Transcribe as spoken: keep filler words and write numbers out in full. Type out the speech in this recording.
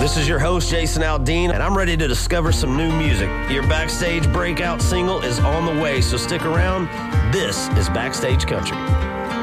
This is your host, Jason Aldean, and I'm ready to discover some new music. Your Backstage breakout single is on the way, so stick around. This is Backstage Country.